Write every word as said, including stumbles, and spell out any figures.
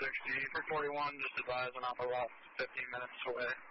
sixty for forty-one, just advise on Alpha Lost, fifteen minutes away.